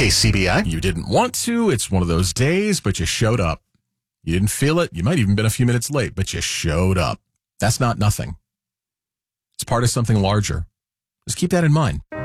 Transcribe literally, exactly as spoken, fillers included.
K C B I. You didn't want to. It's one of those days, but you showed up. You didn't feel it. You might even been a few minutes late, but you showed up. That's not nothing. It's part of something larger. Just keep that in mind.